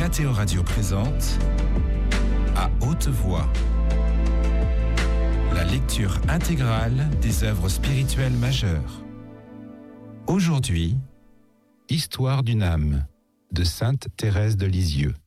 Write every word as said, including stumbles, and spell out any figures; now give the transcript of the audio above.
K T O Radio présente À haute voix la lecture intégrale des œuvres spirituelles majeures. Aujourd'hui, Histoire d'une âme de Sainte Thérèse de Lisieux.